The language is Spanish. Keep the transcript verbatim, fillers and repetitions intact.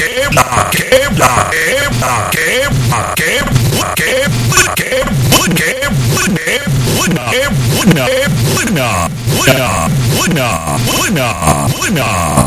quebra, quebra, quebra, quebra, quebra, quebra, quebra, buena, buena, buena, buena, buena, buena, buena.